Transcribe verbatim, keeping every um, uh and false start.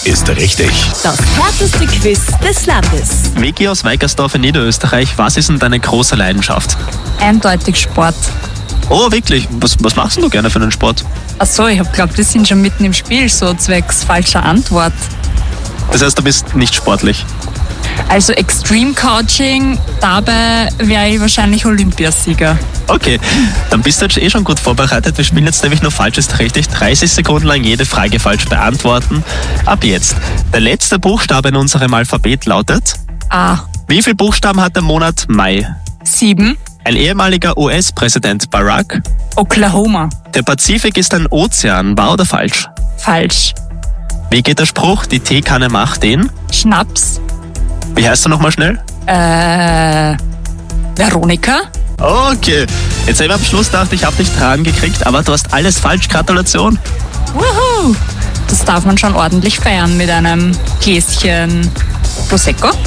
ist richtig. Das härteste Quiz des Landes. Vicky aus Weikersdorf in Niederösterreich, was ist denn deine große Leidenschaft? Eindeutig Sport. Oh, wirklich? Was, was machst du gerne für einen Sport? Achso, ich hab glaubt, wir sind schon mitten im Spiel, so zwecks falscher Antwort. Das heißt, du bist nicht sportlich. Also Extreme Couching, dabei wäre ich wahrscheinlich Olympiasieger. Okay, dann bist du jetzt eh schon gut vorbereitet. Wir spielen jetzt nämlich nur falsch ist richtig. dreißig Sekunden lang jede Frage falsch beantworten. Ab jetzt. Der letzte Buchstabe in unserem Alphabet lautet... A. Wie viele Buchstaben hat der Monat Mai? Sieben. Ein ehemaliger U S-Präsident Barack. Oklahoma. Der Pazifik ist ein Ozean. Wahr oder falsch? Falsch. Wie geht der Spruch? Die Teekanne macht den? Schnaps. Wie heißt du nochmal schnell? Äh... Veronika? Okay. Jetzt habe ich am Schluss gedacht, ich habe dich dran gekriegt, aber du hast alles falsch. Gratulation. Wuhu! Das darf man schon ordentlich feiern mit einem Gläschen Prosecco.